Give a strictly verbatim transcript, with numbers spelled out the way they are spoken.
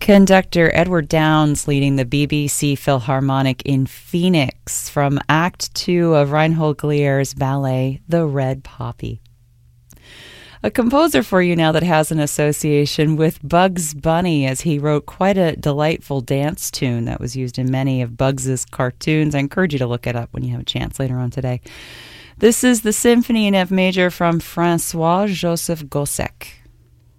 Conductor Edward Downes leading the B B C Philharmonic in Phoenix from Act Two of Reinhold Glier's ballet, The Red Poppy. A composer for you now that has an association with Bugs Bunny, as he wrote quite a delightful dance tune that was used in many of Bugs's cartoons. I encourage you to look it up when you have a chance later on today. This is the Symphony in F major from Francois Joseph Gossec.